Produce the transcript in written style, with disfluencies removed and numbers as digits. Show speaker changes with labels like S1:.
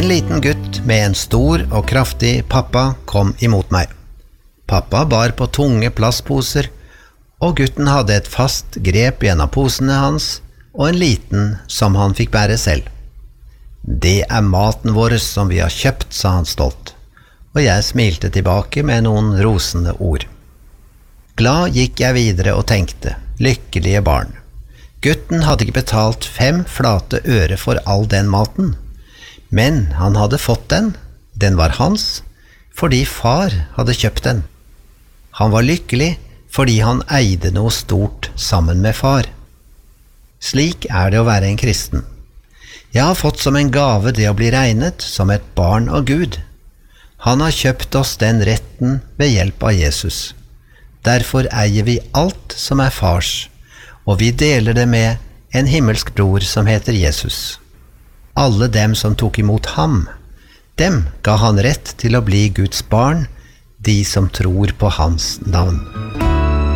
S1: En liten gutt med en stor og kraftig pappa kom imot meg. Pappa bar på tunge plastposer, og gutten hadde et fast grep i en av posene hans, og en liten som han fikk bære selv. «Det er maten vår som vi har kjøpt», sa han stolt, og jeg smilte tilbake med noen rosende ord. Glad gikk jeg videre og tenkte, lykkelige barn. Gutten hadde ikke betalt 5 flate øre for all den maten, men han hadde fått den var hans, fordi far hadde kjøpt den. Han var lykkelig fordi han eide noe stort sammen med far. Slik er det å være en kristen. Jeg har fått som en gave det å bli regnet som et barn av Gud. Han har kjøpt oss den retten ved hjelp av Jesus. Derfor eier vi alt som er fars, og vi deler det med en himmelsk bror som heter Jesus. Alle dem som tok imot ham, dem ga han rett til å bli Guds barn, de som tror på hans navn.